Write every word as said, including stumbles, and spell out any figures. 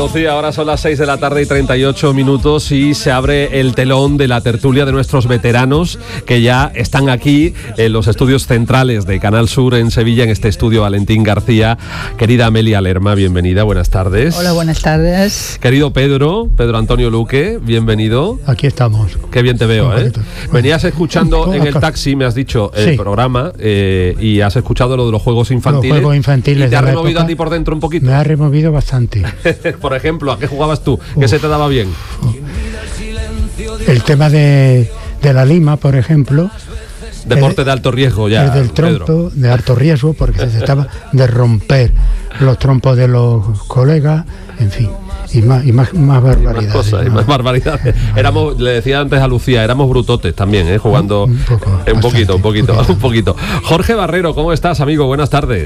Lucía, ahora son las seis de la tarde y treinta y ocho minutos y se abre el telón de la tertulia de nuestros veteranos que ya están aquí en los estudios centrales de Canal Sur en Sevilla, en este estudio Valentín García. Querida Amelia Lerma, bienvenida, buenas tardes. Hola, buenas tardes. Querido Pedro, Pedro Antonio Luque, bienvenido. Aquí estamos. Qué bien te veo, ¿eh? Venías escuchando en el taxi, me has dicho, el sí. programa eh, y has escuchado lo de los juegos infantiles. Los juegos infantiles. ¿Y te ha removido época, a ti por dentro un poquito? Me ha removido bastante. Por ejemplo, ¿a qué jugabas tú? ¿Qué Uf. se te daba bien? El tema de, de la lima, por ejemplo. Deporte el, de alto riesgo ya. El del trompo, Pedro. De alto riesgo, porque se trataba de romper los trompos de los colegas, en fin. Y más, y más, más barbaridades. Y más cosas, ¿no? Y más barbaridades. Éramos, le decía antes a Lucía, éramos brutotes también, ¿eh? Jugando un, poco, un poquito, un poquito, un poquito. Jorge Barrero, ¿cómo estás, amigo? Buenas tardes.